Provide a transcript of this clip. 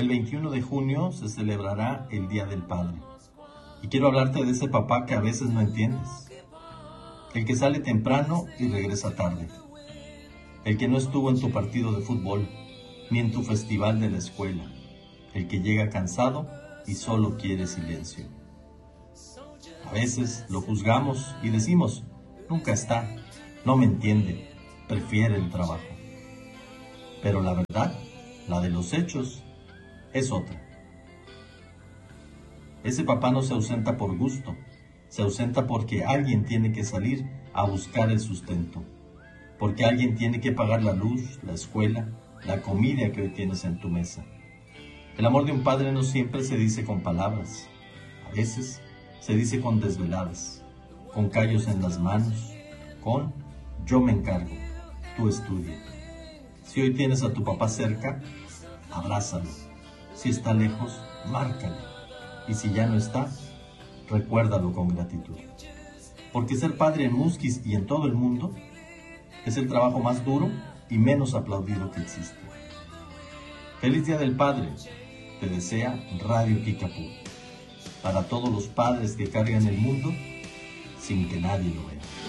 El 21 de junio se celebrará el Día del Padre. Y quiero hablarte de ese papá que a veces no entiendes. El que sale temprano y regresa tarde. El que no estuvo en tu partido de fútbol, ni en tu festival de la escuela. El que llega cansado y solo quiere silencio. A veces lo juzgamos y decimos, nunca está, no me entiende, prefiere el trabajo. Pero la verdad, la de los hechos, es otra. Ese papá no se ausenta por gusto, se ausenta porque alguien tiene que salir a buscar el sustento, porque alguien tiene que pagar la luz, la escuela, la comida que hoy tienes en tu mesa. El amor de un padre no siempre se dice con palabras, a veces se dice con desveladas, con callos en las manos, con yo me encargo, tú estudia. Si hoy tienes a tu papá cerca, abrázalo. Si está lejos, márcale. Y si ya no está, recuérdalo con gratitud. Porque ser padre en Musquis y en todo el mundo es el trabajo más duro y menos aplaudido que existe. Feliz Día del Padre, te desea Radio Kickapoo. Para todos los padres que cargan el mundo sin que nadie lo vea.